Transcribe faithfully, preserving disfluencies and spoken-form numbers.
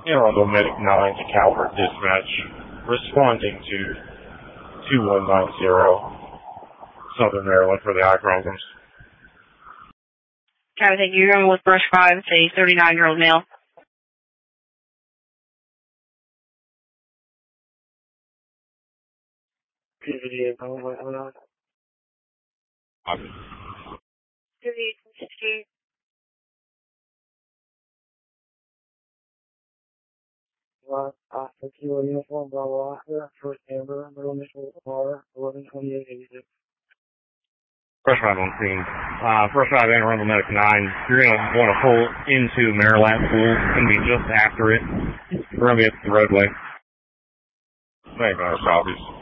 Arundel Medic nine to Calvert Dispatch, responding to two one nine zero, Southern Maryland for the eye problems. Okay, thank you. You're on with Brush five, it's a thirty-nine-year-old male. P V D, I'm not. P V D, sixty. Well, uh, kilo uniform, blah, blah, blah, first Amber, middle initial R, eleven twenty-eight eighty-six. Brush five on scene. Uh, Brush five and Arundel Medic nine, you're going to want to pull into Maryland School. It's going to be just after it. We're going to be at the roadway. Thank you, copies.